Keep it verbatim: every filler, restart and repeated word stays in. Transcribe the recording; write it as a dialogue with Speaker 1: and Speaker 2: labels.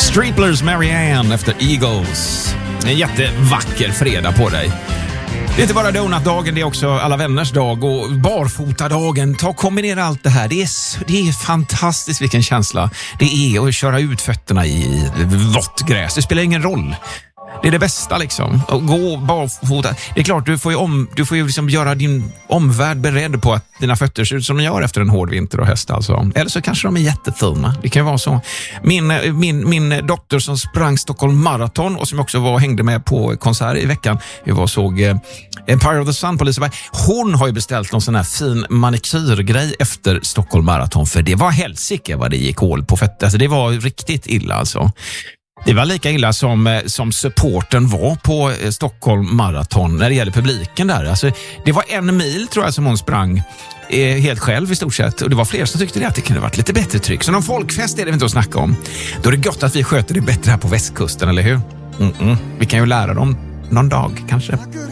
Speaker 1: Striplers Marianne efter Eagles. En jättevacker fredag på dig. Det är inte bara donutdagen, det är också alla vänners dag och barfotadagen. Ta och kombinera allt det här. Det är, det är fantastiskt vilken känsla det är att köra ut fötterna i vått gräs. Det spelar ingen roll. Det är det bästa liksom. Att gå barfota. Det är klart, du får ju, om, du får ju liksom göra din omvärld beredd på att dina fötter ser ut som de gör efter en hård vinter och höst alltså. Eller så kanske de är jättefina. Det kan ju vara så. Min, min, min dotter som sprang Stockholm Marathon och som också var och hängde med på konsert i veckan. Vi var och såg eh, Empire of the Sun på Liseberg. Hon har ju beställt någon sån här fin manikyrgrej efter Stockholm Marathon. För det var helsike vad det gick hål på fötter. Alltså det var riktigt illa alltså. Det var lika illa som, som supporten var på Stockholm Marathon när det gäller publiken där. Alltså, det var en mil tror jag som hon sprang eh, helt själv i stort sett. Och det var fler som tyckte det att det kunde varit lite bättre tryck. Så någon folkfest är det inte att snacka om. Då är det gott att vi sköter det bättre här på västkusten, eller hur? Mm-mm. Vi kan ju lära dem någon dag kanske.